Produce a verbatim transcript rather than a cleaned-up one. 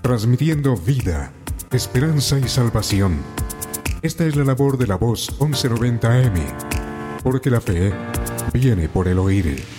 transmitiendo vida, esperanza y salvación. Esta es la labor de la Voz once noventa A M, porque la fe viene por el oír.